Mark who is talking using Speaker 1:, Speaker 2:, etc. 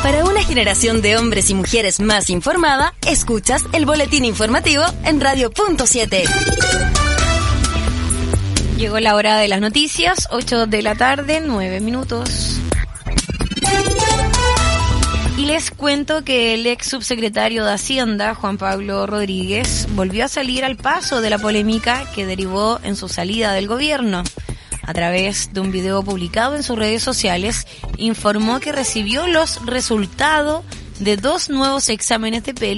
Speaker 1: Para una generación de hombres y mujeres más informada, escuchas el boletín informativo en Radio.7.
Speaker 2: Llegó la hora de las noticias, 8 de la tarde, 9 minutos. Y les cuento que el ex subsecretario de Hacienda, Juan Pablo Rodríguez, volvió a salir al paso de la polémica que derivó en su salida del gobierno. A través de un video publicado en sus redes sociales, informó que recibió los resultados de 2 nuevos exámenes de pelo